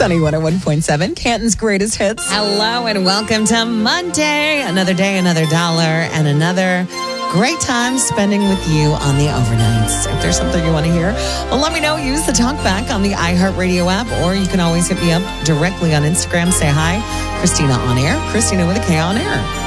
Sunny 101.7, Canton's greatest hits. Hello and welcome to Monday. Another day, another dollar, and another great time spending with you on the overnights. If there's something you want to hear, well, let me know. Use the talkback on the iHeartRadio app, or you can always hit me up directly on Instagram. Say hi, Christina on air. Christina with a K on air.